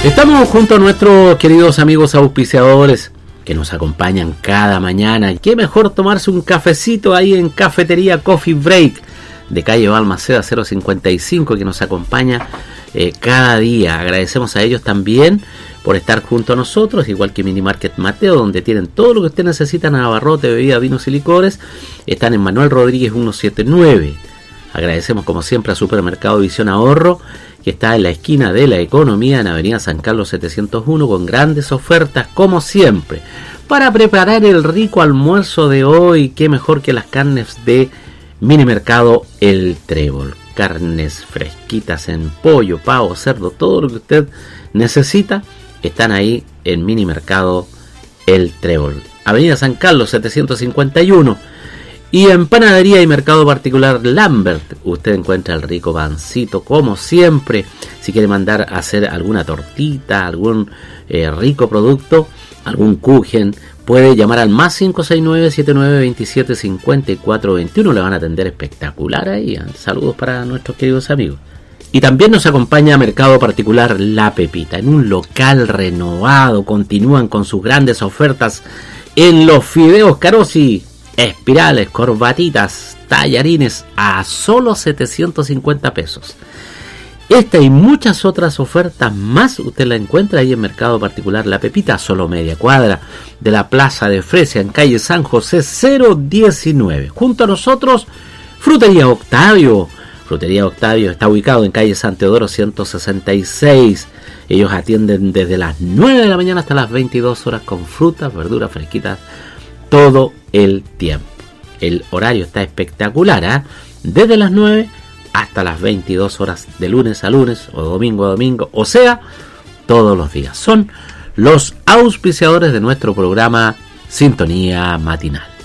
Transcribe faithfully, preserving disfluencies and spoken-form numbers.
Estamos junto a nuestros queridos amigos auspiciadores que nos acompañan cada mañana. Qué mejor tomarse un cafecito ahí en Cafetería Coffee Break de calle Balmaceda cero cincuenta y cinco, que nos acompaña eh, cada día. Agradecemos a ellos también por estar junto a nosotros, igual que Mini Market Mateo, donde tienen todo lo que usted necesita en abarrote, bebidas, vinos y licores. Están en Manuel Rodríguez ciento setenta y nueve. Agradecemos como siempre a Supermercado Visión Ahorro, que está en la esquina de la Economía, en Avenida San Carlos setecientos uno, con grandes ofertas como siempre. Para preparar el rico almuerzo de hoy, qué mejor que las carnes de Mini Mercado El Trébol. Carnes fresquitas en pollo, pavo, cerdo, todo lo que usted necesita están ahí en Mini Mercado El Trébol. Avenida San Carlos setecientos cincuenta y uno. Y en Panadería y Mercado Particular Lambert usted encuentra el rico pancito como siempre. Si quiere mandar a hacer alguna tortita, algún eh, rico producto, algún kuchen, puede llamar al más cinco seis nueve, siete nueve dos siete, cinco cuatro dos uno. Le van a atender espectacular ahí. Saludos para nuestros queridos amigos. Y también nos acompaña Mercado Particular La Pepita, en un local renovado. Continúan con sus grandes ofertas en los fideos Carosi, espirales, corbatitas, tallarines a solo setecientos cincuenta pesos. Esta y muchas otras ofertas más usted la encuentra ahí en Mercado Particular La Pepita, solo media cuadra de la Plaza de Fresia, en calle San José cero diecinueve. Junto a nosotros, Frutería Octavio. Frutería Octavio está ubicado en calle San Teodoro ciento sesenta y seis. Ellos atienden desde las nueve de la mañana hasta las veintidós horas con frutas, verduras fresquitas todo el tiempo. El horario está espectacular, ¿eh? Desde las nueve hasta las veintidós horas, de lunes a lunes o domingo a domingo, o sea, todos los días. Son los auspiciadores de nuestro programa Sintonía Matinal.